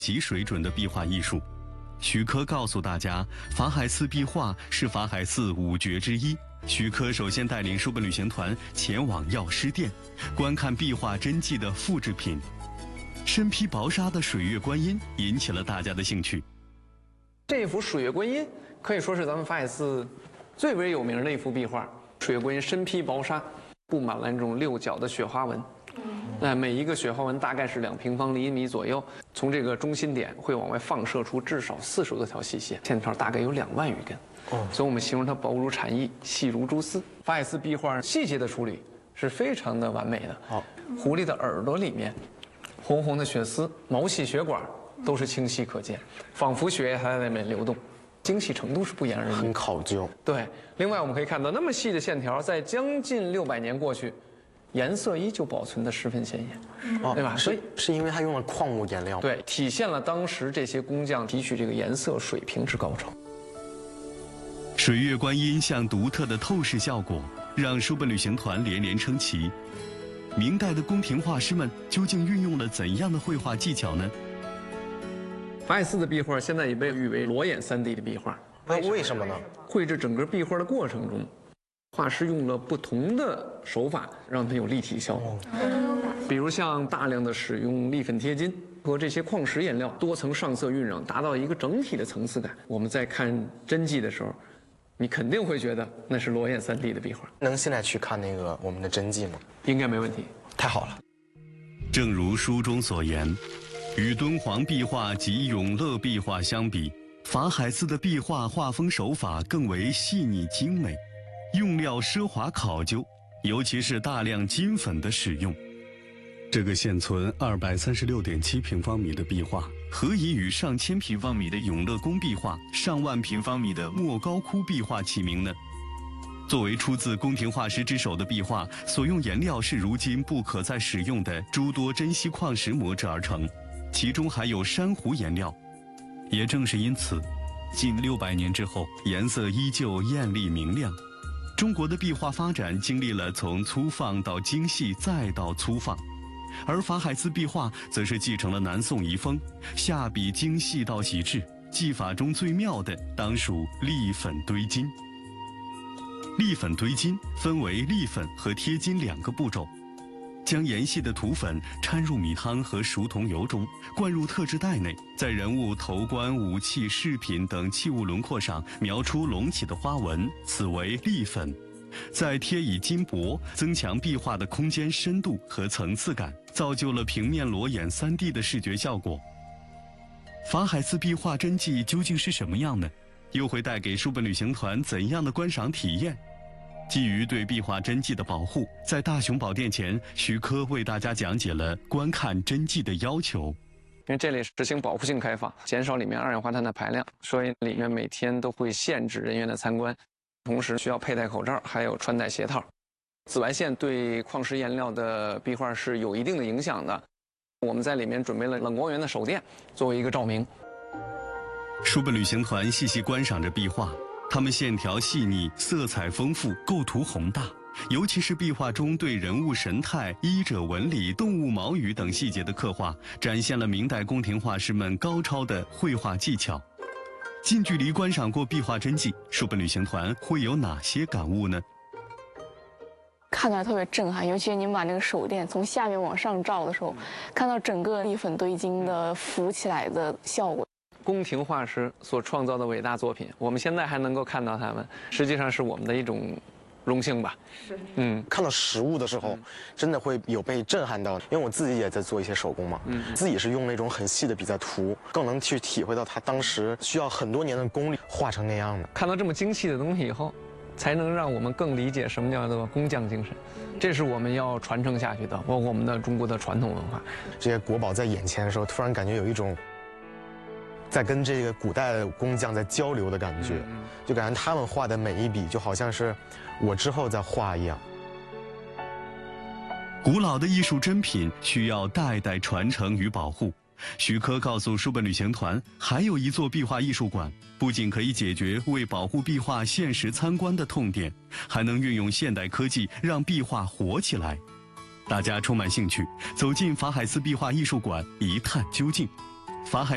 级水准的壁画艺术。徐科告诉大家，法海寺壁画是法海寺五绝之一。徐科首先带领书本旅行团前往药师殿，观看壁画真迹的复制品。身披薄纱的水月观音引起了大家的兴趣。 这幅水月观音可以说是咱们法海寺最为有名的一幅壁画。水月观音身披薄纱，布满了那种六角的雪花纹。每一个雪花纹大概是2平方厘米左右，从这个中心点会往外放射出至少40多条细线，线条大概有2万余根。所以我们形容它薄如蝉翼，细如蛛丝。法海寺壁画细节的处理是非常的完美的。狐狸的耳朵里面，红红的血丝、毛细血管都是清晰可见，仿佛血液还在那边流动，精细程度是不言而喻， 很考究。 对，另外我们可以看到那么细的线条，在将近600年过去，颜色依旧保存得十分鲜艳，对吧？ 是因为它用了矿物颜料， 对，体现了当时这些工匠提取这个颜色水平之高超。 水月观音像独特的透视效果，让书本旅行团连连称奇。明代的宫廷画师们究竟运用了怎样的绘画技巧呢？ 法海寺的壁画现在也被誉为裸眼3D 的壁画。 为什么呢？ 绘制整个壁画的过程中，画师用了不同的手法，让它有立体效果。比如像大量的使用立粉贴金和这些矿石颜料，多层上色晕染，达到一个整体的层次感。我们在看真迹的时候，你肯定会觉得那是裸眼3D 的壁画。 能现在去看那个我们的真迹吗？ 应该没问题。 太好了。 正如书中所言，与敦煌壁画及永乐壁画相比，法海寺的壁画画风手法更为细腻精美，用料奢华考究，尤其是大量金粉的使用。这个现存236.7平方米的壁画，何以与上千平方米的永乐宫壁画、上万平方米的莫高窟壁画齐名呢？作为出自宫廷画师之手的壁画，所用颜料是如今不可再使用的诸多珍稀矿石磨制而成，其中还有珊瑚颜料。也正是因此，近600年之后，颜色依旧艳丽明亮。中国的壁画发展经历了从粗放到精细再到粗放，而法海寺壁画则是继承了南宋遗风，下笔精细到极致，技法中最妙的当属立粉堆金。立粉堆金分为立粉和贴金2个步骤，将盐细的土粉掺入米汤和熟桐油中，灌入特制袋内，在人物头冠、武器、饰品等器物轮廓上描出隆起的花纹，此为立粉。再贴以金箔，增强壁画的空间深度和层次感，造就了平面裸眼3D 的视觉效果。法海寺壁画真迹究竟是什么样呢？又会带给书本旅行团怎样的观赏体验？基于对壁画真迹的保护，在大雄宝殿前，徐科为大家讲解了观看真迹的要求。 因为这里实行保护性开放，减少里面二氧化碳的排量，所以里面每天都会限制人员的参观，同时需要佩戴口罩，还有穿戴鞋套。紫外线对矿石颜料的壁画是有一定的影响的。我们在里面准备了冷光源的手电作为一个照明。 书本旅行团细细观赏着壁画，它们线条细腻，色彩丰富，构图宏大。尤其是壁画中对人物神态、衣着纹理、动物毛羽等细节的刻画，展现了明代宫廷画师们高超的绘画技巧。近距离观赏过壁画真迹，书本旅行团会有哪些感悟呢？ 看起来特别震撼，尤其是你们把那个手电从下面往上照的时候，看到整个立粉堆金的浮起来的效果。 宫廷画师所创造的伟大作品，我们现在还能够看到他们，实际上是我们的一种荣幸吧。是， 看到实物的时候，真的会有被震撼到。因为我自己也在做一些手工嘛，自己是用那种很细的笔在涂，更能去体会到他当时需要很多年的功力画成那样的。 看到这么精细的东西以后，才能让我们更理解什么叫做工匠精神，这是我们要传承下去的，包括我们的中国的传统文化。 这些国宝在眼前的时候，突然感觉有一种在跟这个古代的工匠在交流的感觉，就感觉他们画的每一笔就好像是我之后在画一样。 古老的艺术珍品需要代代传承与保护。徐科告诉书本旅行团，还有一座壁画艺术馆，不仅可以解决为保护壁画限时参观的痛点，还能运用现代科技让壁画活起来。大家充满兴趣，走进法海寺壁画艺术馆一探究竟。法海